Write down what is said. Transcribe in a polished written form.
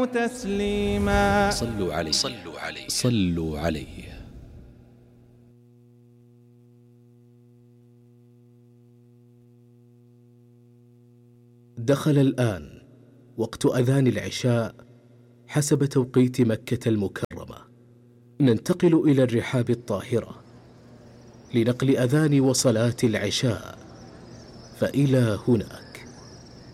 تسليما. صلوا عليه صلوا عليه صلوا عليه. دخل الآن وقت أذان العشاء حسب توقيت مكة المكرمة. ننتقل إلى الرحاب الطاهرة لنقل أذان وصلاة العشاء، فإلى هنا